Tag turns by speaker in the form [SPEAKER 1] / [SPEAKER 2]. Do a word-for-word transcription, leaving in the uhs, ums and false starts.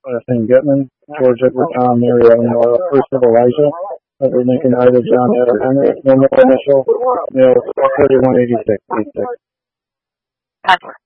[SPEAKER 1] Last name Gutman. George Edward Tom Mary Eleanor. First of Elijah. Edward Lincoln Ida John Edward Henry. No more initial. Male thirty-one eighty-six.